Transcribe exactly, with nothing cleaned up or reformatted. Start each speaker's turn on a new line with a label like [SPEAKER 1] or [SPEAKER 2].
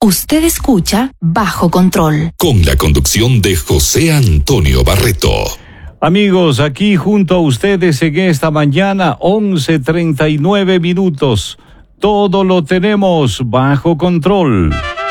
[SPEAKER 1] Usted escucha Bajo Control.
[SPEAKER 2] Con la conducción de José Antonio Barreto.
[SPEAKER 3] Amigos, aquí junto a ustedes en esta mañana, once treinta y nueve minutos. Todo lo tenemos bajo control.